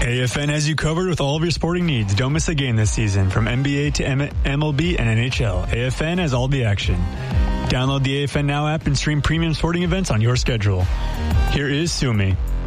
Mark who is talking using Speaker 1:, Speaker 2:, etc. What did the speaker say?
Speaker 1: AFN has you covered with all of your sporting needs. Don't miss a game this season. From NBA to MLB and NHL, AFN has all the action. Download the AFN Now app and stream premium sporting events on your schedule. Here is Sumi.